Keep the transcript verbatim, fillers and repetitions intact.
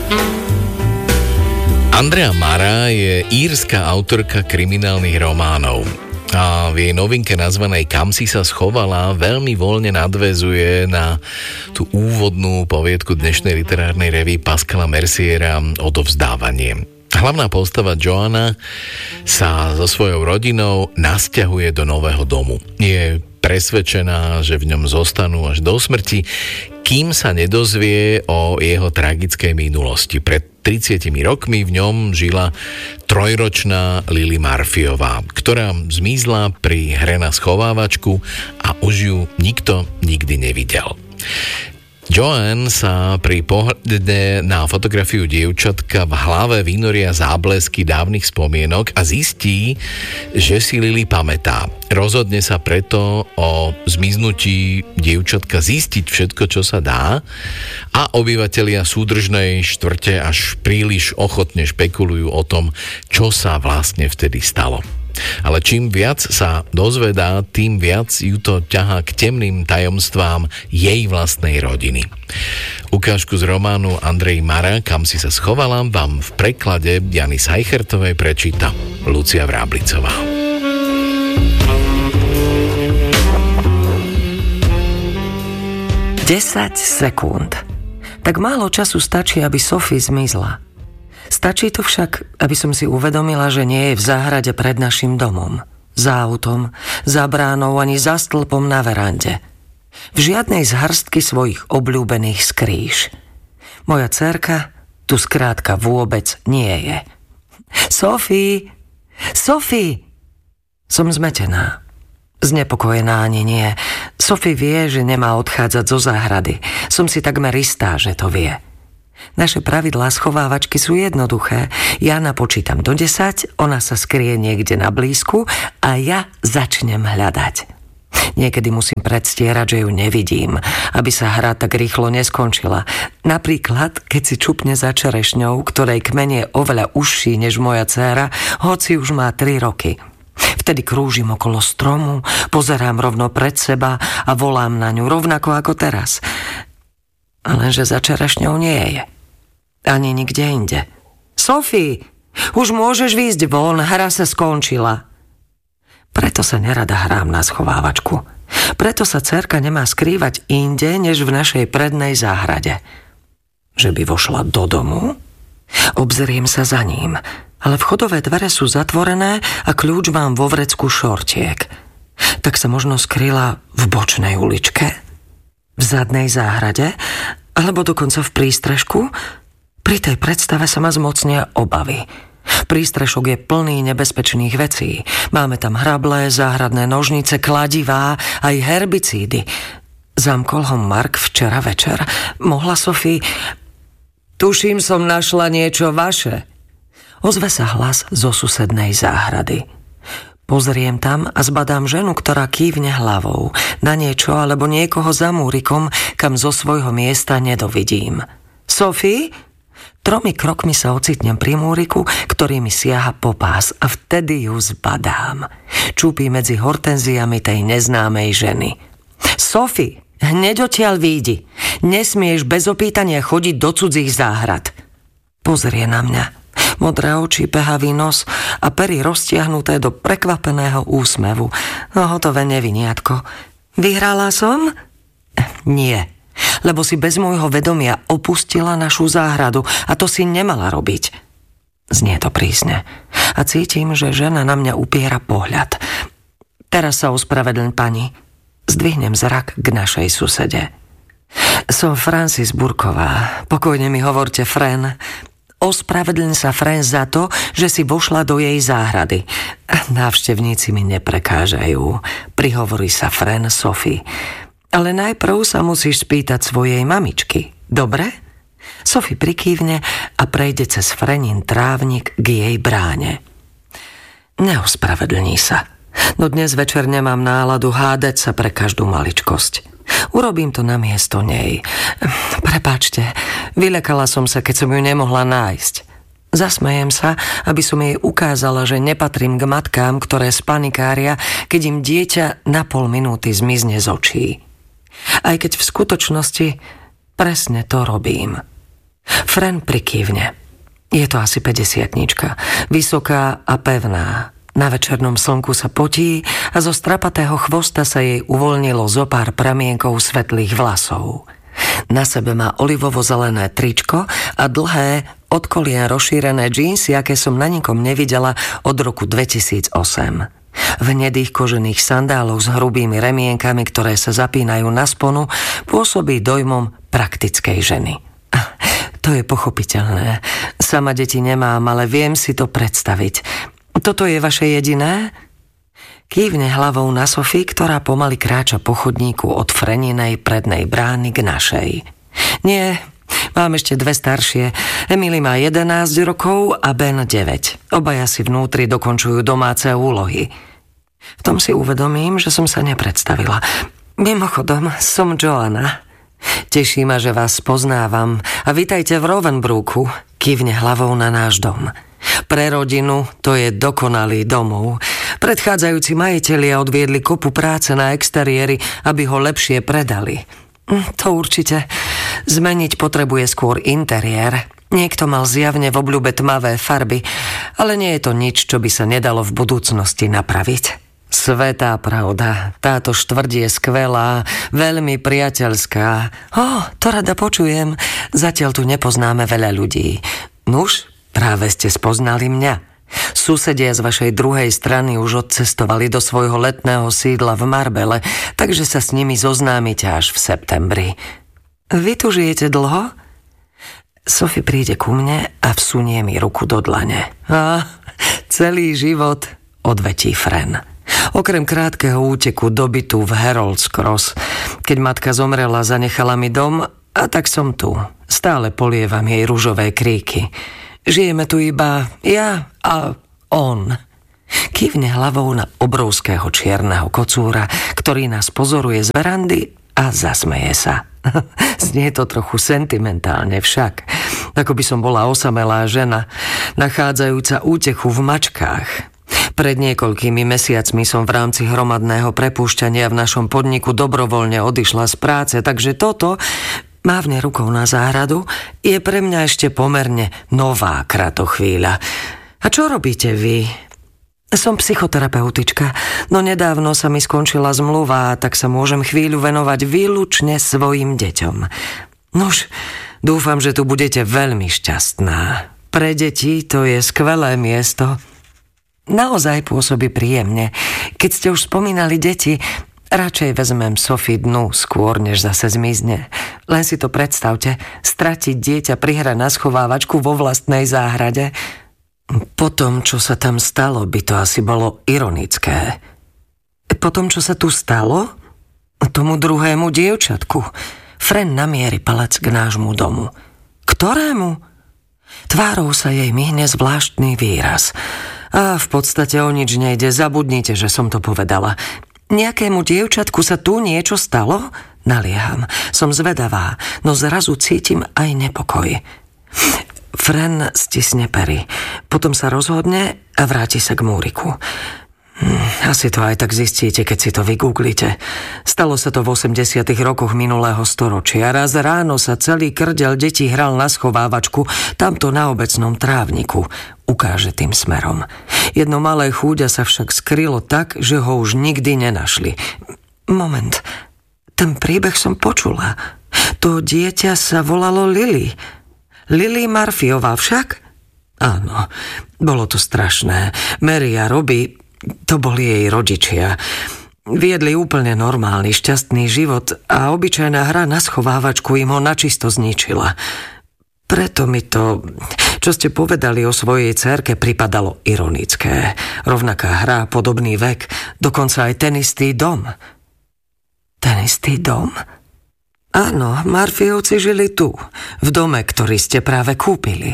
Andrea Mara je írska autorka kriminálnych románov. A v jej novinke nazvanej Kam si sa schovala veľmi voľne nadväzuje na tú úvodnú poviedku dnešnej literárnej revue Pascala Merciera Odovzdávanie. Hlavná postava Joanna sa so svojou rodinou nasťahuje do nového domu. Je presvedčená, že v ňom zostanú až do smrti, kým sa nedozvie o jeho tragickej minulosti. Pred tridsiatimi rokmi v ňom žila trojročná Lily Murphyová, ktorá zmizla pri hre na schovávačku a už ju nikto nikdy nevidel. Joanne sa pri pohľade na fotografiu dievčatka v hlave vynoria záblesky dávnych spomienok a zistí, že si Lily pamätá. Rozhodne sa preto o zmiznutí dievčatka zistiť všetko, čo sa dá, a obyvatelia súdržnej štvrte až príliš ochotne špekulujú o tom, čo sa vlastne vtedy stalo. Ale čím viac sa dozvedá, tým viac ju to ťahá k temným tajomstvám jej vlastnej rodiny. Ukážku z románu Andrej Mara Kam si sa schovala vám v preklade Jany Sajchertovej prečíta Lucia Vráblicová. desať sekúnd. Tak málo času stačí, aby Sophie zmizla. Stačí to však, aby som si uvedomila, že nie je v záhrade pred našim domom, za autom, za bránou ani za stĺpom na verande. V žiadnej z hrstky svojich obľúbených skrýš. Moja dcérka tu skrátka vôbec nie je. Sophie! Sophie! Som zmetená. Znepokojená ani nie. Sophie vie, že nemá odchádzať zo záhrady. Som si takmer istá, že to vie. Naše pravidlá schovávačky sú jednoduché. Ja napočítam do desať, ona sa skrie niekde na blízku a ja začnem hľadať. Niekedy musím predstierať, že ju nevidím, aby sa hra tak rýchlo neskončila. Napríklad, keď si čupne za čerešňou, ktorej kmeň je oveľa užší než moja dcéra, hoci už má tri roky. Vtedy krúžim okolo stromu, pozerám rovno pred seba a volám na ňu rovnako ako teraz. Lenže za čerešňou nie je. Ani nikde inde. Sophie, už môžeš výjsť von, hra sa skončila. Preto sa nerada hrám na schovávačku. Preto sa dcerka nemá skrývať inde, než v našej prednej záhrade. Že by vošla do domu? Obzriem sa za ním, ale vchodové dvere sú zatvorené a kľúč mám vo vrecku šortiek. Tak sa možno skryla v bočnej uličke? V zadnej záhrade? Alebo dokonca v prístrežku? Pri tej predstave sa ma zmocnia obavy. Prístrešok je plný nebezpečných vecí. Máme tam hrable, záhradné nožnice, kladivá, aj herbicídy. Zamkol ho Mark včera večer. Mohla Sophie... Tuším, som našla niečo vaše. Ozve sa hlas zo susednej záhrady. Pozriem tam a zbadám ženu, ktorá kývne hlavou na niečo alebo niekoho za múrikom, kam zo svojho miesta nedovidím. Sophie? Tromi krokmi sa ocitnem pri múriku, ktorý mi siaha po pás, a vtedy ju zbadám. Čúpi medzi hortenziami tej neznámej ženy. Sophie, hneď odtiaľ výjdi. Nesmieš bez opýtania chodiť do cudzích záhrad. Pozrie na mňa. Modré oči, behavý nos a pery roztiahnuté do prekvapeného úsmevu. No hotové neviniatko. Vyhrala som? Nie, lebo si bez môjho vedomia opustila našu záhradu a to si nemala robiť. Znie to prísne a cítim, že žena na mňa upiera pohľad. Teraz sa ospravedlň, pani. Zdvihnem zrak k našej susede. Som Francis Burková. Pokojne mi hovorte Fren. Ospravedlň sa Fren za to, že si vošla do jej záhrady. Návštevníci mi neprekážajú. Prihovorí sa Fren Sophie. Ale najprv sa musíš spýtať svojej mamičky. Dobre? Sophie prikývne a prejde cez Frenin trávnik k jej bráne. Neospravedlní sa. No dnes večer nemám náladu hádať sa pre každú maličkosť. Urobím to namiesto nej. Prepáčte, vylekala som sa, keď som ju nemohla nájsť. Zasmejem sa, aby som jej ukázala, že nepatrím k matkám, ktoré spanikária, keď im dieťa na pol minúty zmizne z očí. Aj keď v skutočnosti presne to robím. Fren prikývne. Je to asi päťdesiatnička. Vysoká a pevná. Na večernom slnku sa potí a zo strapatého chvosta sa jej uvoľnilo zo pár pramienkov svetlých vlasov. Na sebe má olivovo-zelené tričko a dlhé, od kolien rozšírené džínsy, aké som na nikom nevidela od roku dvetisícosem. V hnedých kožených sandáloch s hrubými remienkami, ktoré sa zapínajú na sponu, pôsobí dojmom praktickej ženy. To je pochopiteľné. Sama deti nemám, ale viem si to predstaviť. Toto je vaše jediné? Kývne hlavou na Sofii, ktorá pomaly kráča po chodníku od Freninej prednej brány k našej. Nie, mám ešte dve staršie. Emily má jedenásť rokov a Ben deväť. Obaja si vnútri dokončujú domáce úlohy. V tom si uvedomím, že som sa nepredstavila. Mimochodom, som Joanna. Teší ma, že vás poznávam a vitajte v Rovenbrooku. Kývne hlavou na náš dom. Pre rodinu to je dokonalý domov. Predchádzajúci majitelia odviedli kopu práce na exteriéri, aby ho lepšie predali. To určite. Zmeniť potrebuje skôr interiér. Niekto mal zjavne v obľúbe tmavé farby, ale nie je to nič, čo by sa nedalo v budúcnosti napraviť. Svetá pravda, táto štvrť je skvelá, veľmi priateľská. Ó, to rada počujem. Zatiaľ tu nepoznáme veľa ľudí. Nuž, práve ste spoznali mňa. Susedia z vašej druhej strany už odcestovali do svojho letného sídla v Marbelle, takže sa s nimi zoznámite až v septembri. Vy tu žijete dlho? Sophie príde ku mne a vsunie mi ruku do dlane. Á, celý život, odvetí Fren. Okrem krátkeho úteku do bytu v Harold's Cross. Keď matka zomrela, zanechala mi dom a tak som tu. Stále polievam jej ružové kríky. Žijeme tu iba ja a on. Kývne hlavou na obrovského čierneho kocúra, ktorý nás pozoruje z verandy a zasmeje sa. Znie to trochu sentimentálne však. Ako by som bola osamelá žena, nachádzajúca útechu v mačkách. Pred niekoľkými mesiacmi som v rámci hromadného prepúšťania v našom podniku dobrovoľne odišla z práce, takže toto, mávne rukou na záhradu, je pre mňa ešte pomerne nová kratochvíľa. A čo robíte vy? Som psychoterapeutička, no nedávno sa mi skončila zmluva, tak sa môžem chvíľu venovať výlučne svojim deťom. Nož, dúfam, že tu budete veľmi šťastná. Pre deti to je skvelé miesto. Naozaj pôsobí príjemne. Keď ste už spomínali deti, radšej vezmem Sophie dnu skôr, než zase zmizne. Len si to predstavte, stratiť dieťa pri hre na schovávačku vo vlastnej záhrade. Po tom, čo sa tam stalo, by to asi bolo ironické. Po tom, čo sa tu stalo? Tomu druhému dievčatku. Fren namierí palec k nášmu domu. Ktorému? Tvárou sa jej myhne zvláštny výraz. A v podstate o nič nejde, zabudnite, že som to povedala. Nejakému dievčatku sa tu niečo stalo? Nalieham. Som zvedavá, no zrazu cítim aj nepokoj. Fren stisne pery. Potom sa rozhodne a vráti sa k múriku. Hm, asi to aj tak zistíte, keď si to vygooglite. Stalo sa to v osemdesiatych rokoch minulého storočia. Raz ráno sa celý krdel detí hral na schovávačku, tamto na obecnom trávniku. Ukáže tým smerom. Jedno malé chúďa sa však skrylo tak, že ho už nikdy nenašli. Moment, ten príbeh som počula. To dieťa sa volalo Lily. Lily Murphyová však? Áno, bolo to strašné. Mary a Robbie, to boli jej rodičia. Viedli úplne normálny, šťastný život a obyčajná hra na schovávačku im ho načisto zničila. Preto mi to, čo ste povedali o svojej dcérke, pripadalo ironické. Rovnaká hra, podobný vek, dokonca aj ten istý dom. Ten istý dom? Áno, Murphyovci žili tu, v dome, ktorý ste práve kúpili.